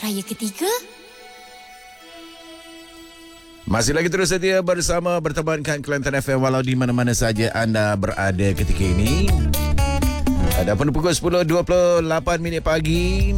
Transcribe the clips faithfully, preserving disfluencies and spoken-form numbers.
raya ketiga. Masih lagi terus setia bersama bertemankan Kelantan F M walau di mana-mana saja anda berada ketika ini. Ada pun pukul sepuluh dua puluh lapan minit pagi.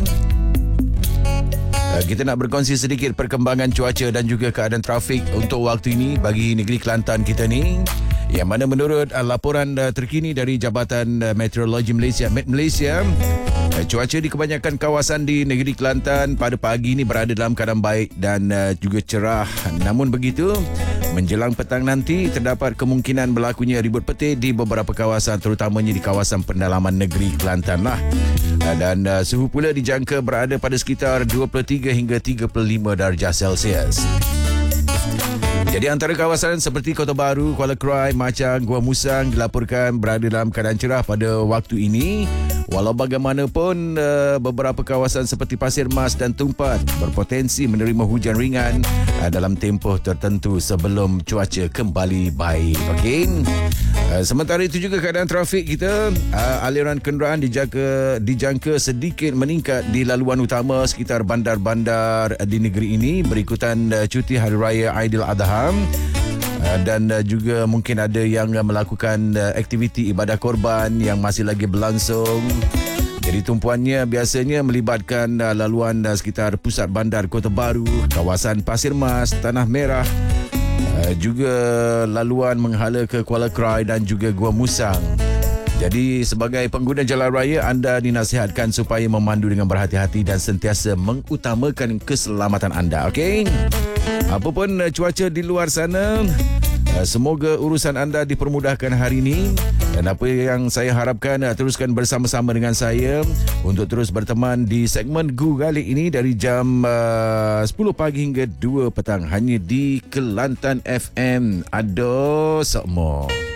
Kita nak berkongsi sedikit perkembangan cuaca dan juga keadaan trafik untuk waktu ini bagi negeri Kelantan kita ni. Yang mana menurut laporan terkini dari Jabatan Meteorologi Malaysia, Met Malaysia, cuaca di kebanyakan kawasan di negeri Kelantan pada pagi ini berada dalam keadaan baik dan juga cerah. Namun begitu, menjelang petang nanti terdapat kemungkinan berlakunya ribut petir di beberapa kawasan, terutamanya di kawasan pendalaman negeri Kelantan lah. Dan uh, suhu pula dijangka berada pada sekitar dua puluh tiga hingga tiga puluh lima darjah Celsius. Jadi antara kawasan seperti Kota Baru, Kuala Krai, Machang, Gua Musang dilaporkan berada dalam keadaan cerah pada waktu ini. Walau bagaimanapun, uh, beberapa kawasan seperti Pasir Mas dan Tumpat berpotensi menerima hujan ringan uh, dalam tempoh tertentu sebelum cuaca kembali baik. Okey. Uh, sementara itu juga keadaan trafik kita, uh, aliran kenderaan dijangka, dijangka sedikit meningkat di laluan utama sekitar bandar-bandar uh, di negeri ini berikutan uh, cuti Hari Raya Aidiladha. Uh, dan uh, juga mungkin ada yang uh, melakukan uh, aktiviti ibadah korban yang masih lagi berlangsung. Jadi tumpuannya biasanya melibatkan uh, laluan uh, sekitar pusat bandar Kota Baru, kawasan Pasir Mas, Tanah Merah, uh, juga laluan menghala ke Kuala Krai dan juga Gua Musang. Jadi sebagai pengguna jalan raya, anda dinasihatkan supaya memandu dengan berhati-hati dan sentiasa mengutamakan keselamatan anda. Okey? Apapun cuaca di luar sana, semoga urusan anda dipermudahkan hari ini. Dan apa yang saya harapkan, teruskan bersama-sama dengan saya untuk terus berteman di segmen Gu kali ini dari jam uh, sepuluh pagi hingga dua petang hanya di Kelantan F M. Ado Sokmo.